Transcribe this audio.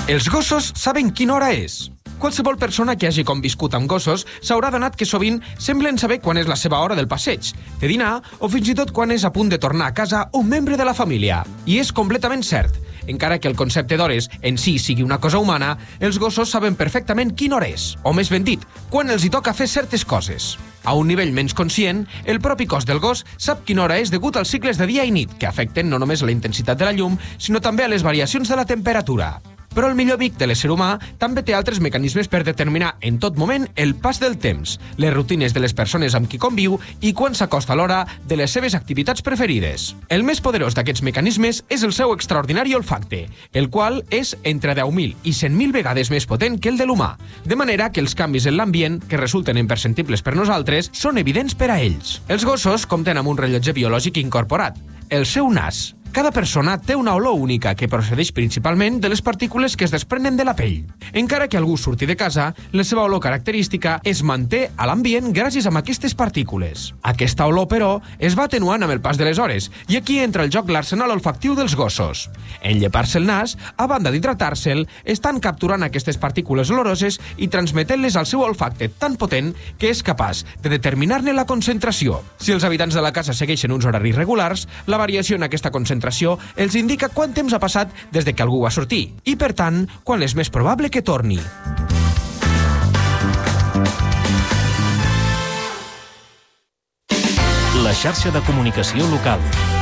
Els gossos saben quina hora és. Qualsevol persona que hagi conviscut amb gossos s'haurà adonat que sovint semblen saber quan és la seva hora del passeig, de dinar o fins i tot quan és a punt de tornar a casa un membre de la família. I és completament cert. Encara que el concepte d'hores en si sigui una cosa humana, els gossos saben perfectament quina hora és, o més ben dit, quan els hi toca fer certes coses. A un nivell menys conscient, el propi cos del gos sap quina hora és degut als cicles de dia i nit, que afecten no només la intensitat de la llum, sinó també a les variacions de la temperatura. Però el millor amic de l'ésser humà també té altres mecanismes per determinar en tot moment el pas del temps, les rutines de les persones amb qui conviu i quan s'acosta l'hora de les seves activitats preferides. El més poderós d'aquests mecanismes és el seu extraordinari olfacte, el qual és entre 10.000 i 100.000 vegades més potent que el de l'humà, de manera que els canvis en l'ambient, que resulten imperceptibles per nosaltres, són evidents per a ells. Els gossos compten amb un rellotge biològic incorporat, el seu nas. Cada persona té una olor única que procedeix principalment de les partícules que es desprenen de la pell. Encara que algú surti de casa, la seva olor característica es manté a l'ambient gràcies a aquestes partícules. Aquesta olor, però, es va atenuant amb el pas de les hores, i aquí entra el joc l'arsenal olfactiu dels gossos. En llepar-se el nas, a banda d'hidratar-se'l, estan capturant aquestes partícules oloroses i transmetent-les al seu olfacte tan potent que és capaç de determinar-ne la concentració. Si els habitants de la casa segueixen uns horaris regulars, la variació en aquesta concentració els indica quant temps ha passat des de que algú va sortir i, per tant, quan és més probable que torni. La xarxa de comunicació local.